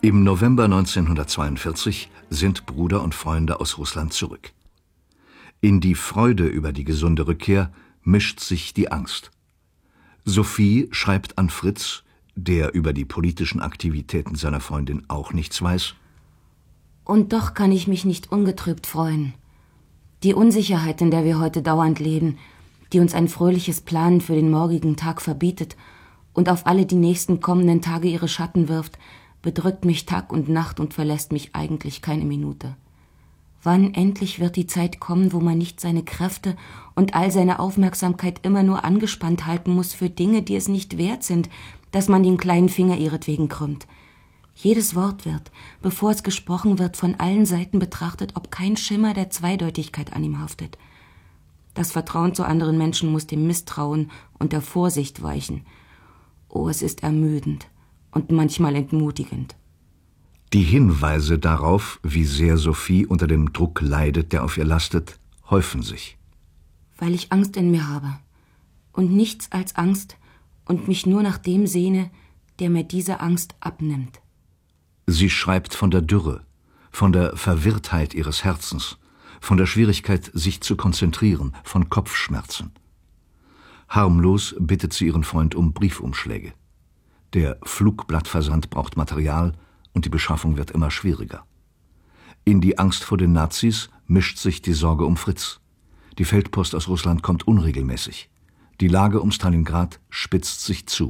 Im November 1942 sind Bruder und Freunde aus Russland zurück. In die Freude über die gesunde Rückkehr mischt sich die Angst. Sophie schreibt an Fritz, der über die politischen Aktivitäten seiner Freundin auch nichts weiß. Und doch kann ich mich nicht ungetrübt freuen. Die Unsicherheit, in der wir heute dauernd leben, die uns ein fröhliches Planen für den morgigen Tag verbietet und auf alle die nächsten kommenden Tage ihre Schatten wirft, bedrückt mich Tag und Nacht und verlässt mich eigentlich keine Minute. Wann endlich wird die Zeit kommen, wo man nicht seine Kräfte und all seine Aufmerksamkeit immer nur angespannt halten muss für Dinge, die es nicht wert sind, dass man den kleinen Finger ihretwegen krümmt? Jedes Wort wird, bevor es gesprochen wird, von allen Seiten betrachtet, ob kein Schimmer der Zweideutigkeit an ihm haftet. Das Vertrauen zu anderen Menschen muss dem Misstrauen und der Vorsicht weichen. Oh, es ist ermüdend und manchmal entmutigend. Die Hinweise darauf, wie sehr Sophie unter dem Druck leidet, der auf ihr lastet, häufen sich. Weil ich Angst in mir habe und nichts als Angst und mich nur nach dem sehne, der mir diese Angst abnimmt. Sie schreibt von der Dürre, von der Verwirrtheit ihres Herzens, von der Schwierigkeit, sich zu konzentrieren, von Kopfschmerzen. Harmlos bittet sie ihren Freund um Briefumschläge. Der Flugblattversand braucht Material und die Beschaffung wird immer schwieriger. In die Angst vor den Nazis mischt sich die Sorge um Fritz. Die Feldpost aus Russland kommt unregelmäßig. Die Lage um Stalingrad spitzt sich zu.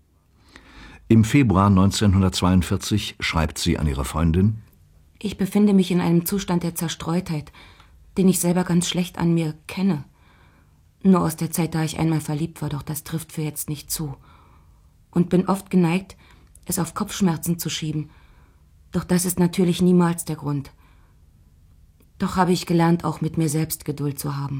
Im Februar 1942 schreibt sie an ihre Freundin: Ich befinde mich in einem Zustand der Zerstreutheit, den ich selber ganz schlecht an mir kenne. Nur aus der Zeit, da ich einmal verliebt war, doch das trifft für jetzt nicht zu. Und bin oft geneigt, es auf Kopfschmerzen zu schieben. Doch das ist natürlich niemals der Grund. Doch habe ich gelernt, auch mit mir selbst Geduld zu haben.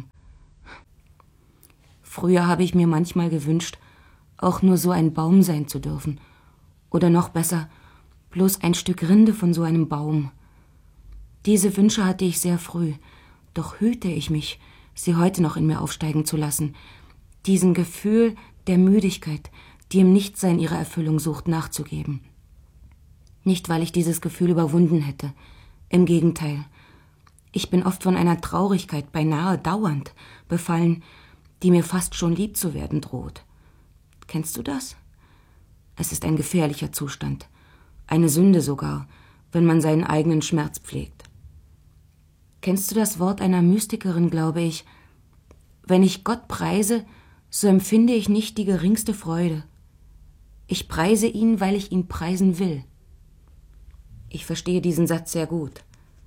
Früher habe ich mir manchmal gewünscht, auch nur so ein Baum sein zu dürfen. Oder noch besser, bloß ein Stück Rinde von so einem Baum. Diese Wünsche hatte ich sehr früh, doch hüte ich mich, sie heute noch in mir aufsteigen zu lassen. Diesem Gefühl der Müdigkeit, die im Nichtsein ihrer Erfüllung sucht, nachzugeben. Nicht, weil ich dieses Gefühl überwunden hätte. Im Gegenteil. Ich bin oft von einer Traurigkeit, beinahe dauernd, befallen, die mir fast schon lieb zu werden droht. Kennst du das? Es ist ein gefährlicher Zustand. Eine Sünde sogar, wenn man seinen eigenen Schmerz pflegt. Kennst du das Wort einer Mystikerin, glaube ich? Wenn ich Gott preise, so empfinde ich nicht die geringste Freude. Ich preise ihn, weil ich ihn preisen will. Ich verstehe diesen Satz sehr gut.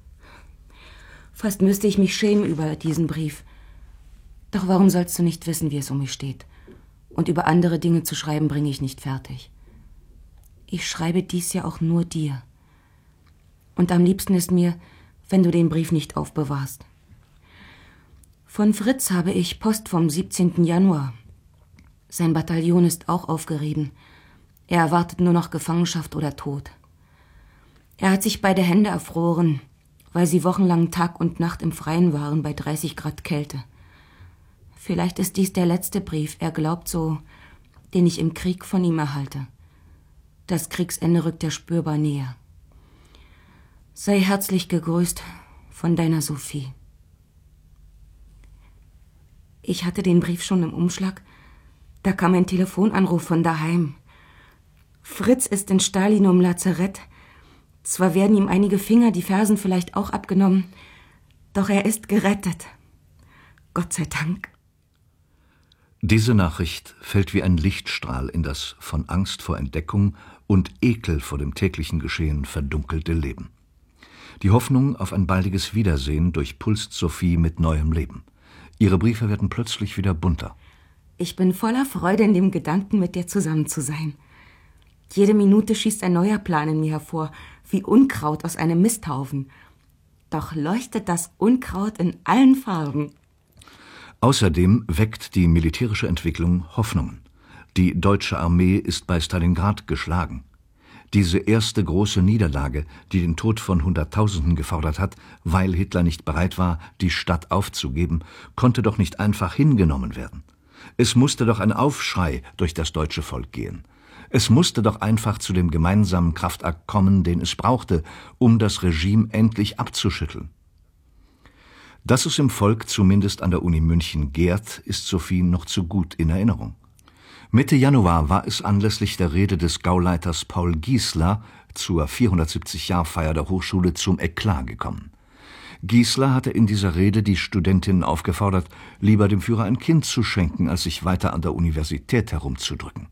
Fast müsste ich mich schämen über diesen Brief. Doch warum sollst du nicht wissen, wie es um mich steht? Und über andere Dinge zu schreiben, bringe ich nicht fertig. Ich schreibe dies ja auch nur dir. Und am liebsten ist mir, wenn du den Brief nicht aufbewahrst. Von Fritz habe ich Post vom 17. Januar. Sein Bataillon ist auch aufgerieben. Er erwartet nur noch Gefangenschaft oder Tod. Er hat sich beide Hände erfroren, weil sie wochenlang Tag und Nacht im Freien waren bei 30 Grad Kälte. Vielleicht ist dies der letzte Brief, er glaubt so, den ich im Krieg von ihm erhalte. Das Kriegsende rückt ja spürbar näher. Sei herzlich gegrüßt von deiner Sophie. Ich hatte den Brief schon im Umschlag. Da kam ein Telefonanruf von daheim. Fritz ist in Stalin im Lazarett. Zwar werden ihm einige Finger, die Fersen vielleicht auch abgenommen, doch er ist gerettet. Gott sei Dank. Diese Nachricht fällt wie ein Lichtstrahl in das von Angst vor Entdeckung und Ekel vor dem täglichen Geschehen verdunkelte Leben. Die Hoffnung auf ein baldiges Wiedersehen durchpulst Sophie mit neuem Leben. Ihre Briefe werden plötzlich wieder bunter. Ich bin voller Freude in dem Gedanken, mit dir zusammen zu sein. Jede Minute schießt ein neuer Plan in mir hervor, wie Unkraut aus einem Misthaufen. Doch leuchtet das Unkraut in allen Farben. Außerdem weckt die militärische Entwicklung Hoffnungen. Die deutsche Armee ist bei Stalingrad geschlagen. Diese erste große Niederlage, die den Tod von Hunderttausenden gefordert hat, weil Hitler nicht bereit war, die Stadt aufzugeben, konnte doch nicht einfach hingenommen werden. Es musste doch ein Aufschrei durch das deutsche Volk gehen. Es musste doch einfach zu dem gemeinsamen Kraftakt kommen, den es brauchte, um das Regime endlich abzuschütteln. Dass es im Volk zumindest an der Uni München gärt, ist Sophie noch zu gut in Erinnerung. Mitte Januar war es anlässlich der Rede des Gauleiters Paul Giesler zur 470-Jahr-Feier der Hochschule zum Eklat gekommen. Giesler hatte in dieser Rede die Studentinnen aufgefordert, lieber dem Führer ein Kind zu schenken, als sich weiter an der Universität herumzudrücken.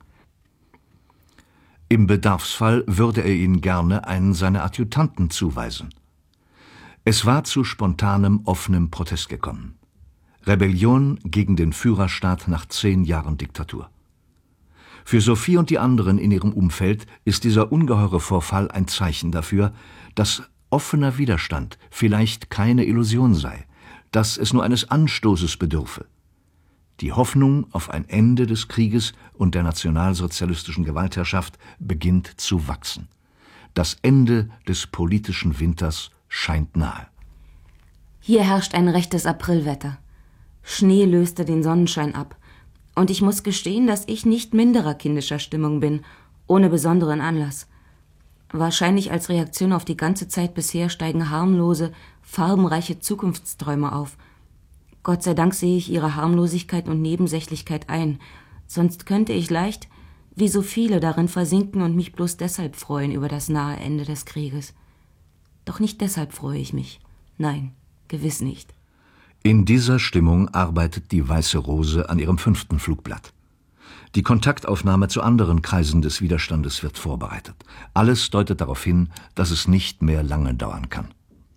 Im Bedarfsfall würde er ihnen gerne einen seiner Adjutanten zuweisen. Es war zu spontanem, offenem Protest gekommen. Rebellion gegen den Führerstaat nach 10 Jahren Diktatur. Für Sophie und die anderen in ihrem Umfeld ist dieser ungeheure Vorfall ein Zeichen dafür, dass offener Widerstand vielleicht keine Illusion sei, dass es nur eines Anstoßes bedürfe. Die Hoffnung auf ein Ende des Krieges und der nationalsozialistischen Gewaltherrschaft beginnt zu wachsen. Das Ende des politischen Winters scheint nahe. Hier herrscht ein rechtes Aprilwetter. Schnee löste den Sonnenschein ab. Und ich muss gestehen, dass ich nicht minderer kindischer Stimmung bin, ohne besonderen Anlass. Wahrscheinlich als Reaktion auf die ganze Zeit bisher steigen harmlose, farbenreiche Zukunftsträume auf. Gott sei Dank sehe ich ihre Harmlosigkeit und Nebensächlichkeit ein, sonst könnte ich leicht, wie so viele, darin versinken und mich bloß deshalb freuen über das nahe Ende des Krieges. Doch nicht deshalb freue ich mich. Nein, gewiss nicht. In dieser Stimmung arbeitet die Weiße Rose an ihrem 5. Flugblatt. Die Kontaktaufnahme zu anderen Kreisen des Widerstandes wird vorbereitet. Alles deutet darauf hin, dass es nicht mehr lange dauern kann.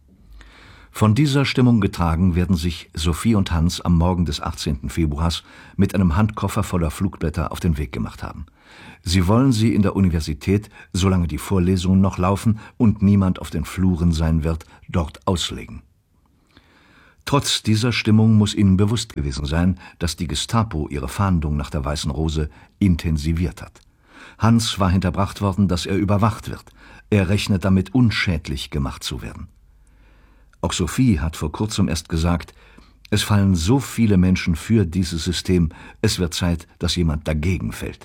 Von dieser Stimmung getragen werden sich Sophie und Hans am Morgen des 18. Februars mit einem Handkoffer voller Flugblätter auf den Weg gemacht haben. Sie wollen sie in der Universität, solange die Vorlesungen noch laufen und niemand auf den Fluren sein wird, dort auslegen. Trotz dieser Stimmung muss ihnen bewusst gewesen sein, dass die Gestapo ihre Fahndung nach der Weißen Rose intensiviert hat. Hans war hinterbracht worden, dass er überwacht wird. Er rechnet damit, unschädlich gemacht zu werden. Auch Sophie hat vor kurzem erst gesagt, es fallen so viele Menschen für dieses System, es wird Zeit, dass jemand dagegen fällt.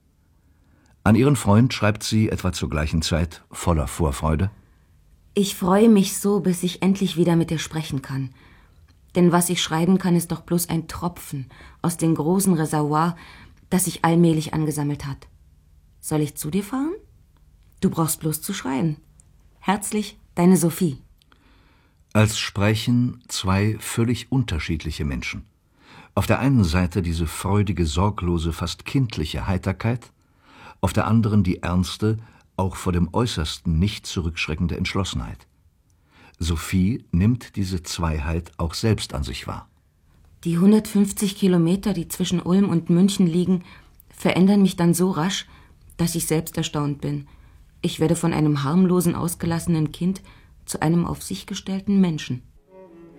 An ihren Freund schreibt sie etwa zur gleichen Zeit voller Vorfreude: Ich freue mich so, bis ich endlich wieder mit dir sprechen kann. Denn was ich schreiben kann, ist doch bloß ein Tropfen aus dem großen Reservoir, das sich allmählich angesammelt hat. Soll ich zu dir fahren? Du brauchst bloß zu schreien. Herzlich, deine Sophie. Als sprechen zwei völlig unterschiedliche Menschen. Auf der einen Seite diese freudige, sorglose, fast kindliche Heiterkeit, auf der anderen die ernste, auch vor dem Äußersten nicht zurückschreckende Entschlossenheit. Sophie nimmt diese Zweiheit auch selbst an sich wahr. Die 150 Kilometer, die zwischen Ulm und München liegen, verändern mich dann so rasch, dass ich selbst erstaunt bin. Ich werde von einem harmlosen, ausgelassenen Kind zu einem auf sich gestellten Menschen.